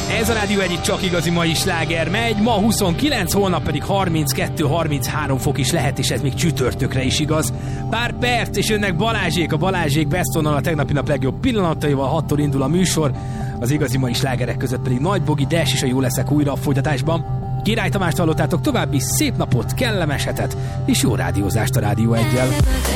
Ez a Rádió egyik csak igazi mai sláger megy, ma 29, holnap pedig 32-33 fok is lehet, és ez még csütörtökre is igaz. Pár perc, és jönnek Balázsék, a Balázsék Bestonnal a tegnapi nap legjobb pillanataival, 6-tól indul a műsor, az igazi mai slágerek között pedig Nagy Bogi, Des és a Jó leszek újra a folytatásban. Király Tamást hallottátok, további szép napot, kellemes hetet, és jó rádiózást a Rádió 1-jel.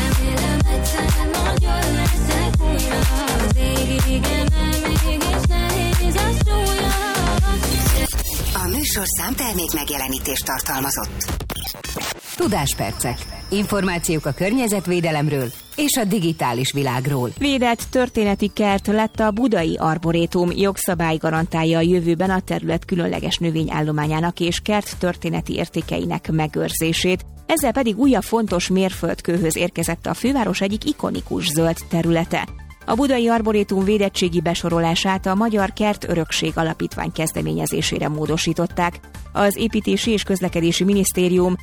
A műsorszám termék megjelenítést tartalmazott. Tudáspercek. Információk a környezetvédelemről és a digitális világról. Védett történeti kert lett a Budai Arborétum. Jogszabály garantálja a jövőben a terület különleges növényállományának és kert történeti értékeinek megőrzését. Ezzel pedig újabb fontos mérföldkőhöz érkezett a főváros egyik ikonikus zöld területe. A Budai Arborétum védettségi besorolását a Magyar Kert Örökség Alapítvány kezdeményezésére módosították. Az Építési és Közlekedési Minisztérium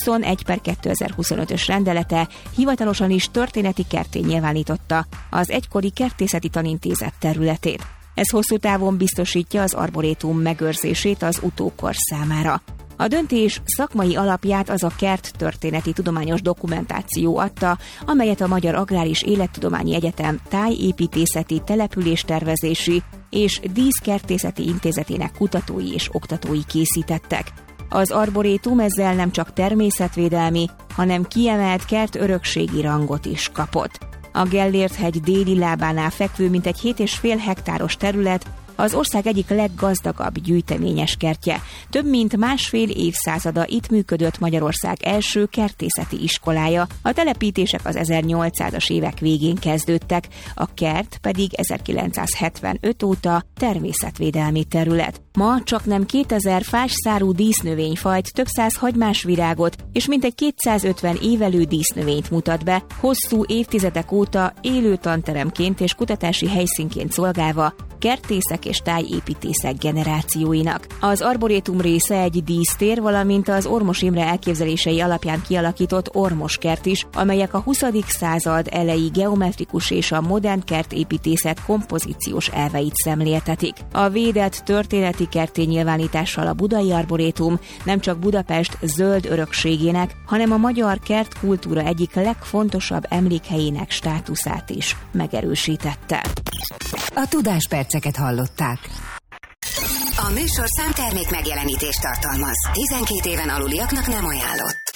21/2025-ös rendelete hivatalosan is történeti kertté nyilvánította az egykori Kertészeti Tanintézet területét. Ez hosszú távon biztosítja az arborétum megőrzését az utókor számára. A döntés szakmai alapját az a kert történeti tudományos dokumentáció adta, amelyet a Magyar Agrár és Élettudományi Egyetem Tájépítészeti, Településtervezési és Díszkertészeti Intézetének kutatói és oktatói készítettek. Az arborétum ezzel nem csak természetvédelmi, hanem kiemelt kertörökségi rangot is kapott. A Gellért-hegy déli lábánál fekvő mintegy 7,5 hektáros terület az ország egyik leggazdagabb gyűjteményes kertje. Több mint másfél évszázada itt működött Magyarország első kertészeti iskolája. A telepítések az 1800-as évek végén kezdődtek, a kert pedig 1975 óta természetvédelmi terület. Ma csaknem 2000 fásszárú dísznövényfajt, több száz hagymás virágot és mintegy 250 évelő dísznövényt mutat be, hosszú évtizedek óta élő tanteremként és kutatási helyszínként szolgálva kertészek és tájépítészek generációinak. Az arborétum része egy dísztér, valamint az Ormos Imre elképzelései alapján kialakított ormoskert is, amelyek a 20. század elejé geometrikus és a modern kertépítészet kompozíciós elveit szemléltetik. A védett történeti kertté nyilvánítással a Budai Arborétum nem csak Budapest zöld örökségének, hanem a magyar kertkultúra egyik legfontosabb emlékhelyének státuszát is megerősítette. A Tudásperceket hallották. A műsorszám termék megjelenítést tartalmaz. 12 éven aluliaknak nem ajánlott.